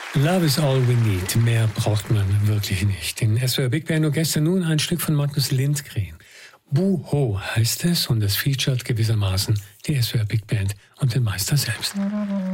Love is all we need. Mehr braucht man wirklich nicht. In SWR Big Band Orchester nun ein Stück von Magnus Lindgren. Buho heißt es und es featuret gewissermaßen die SWR Big Band und den Meister selbst.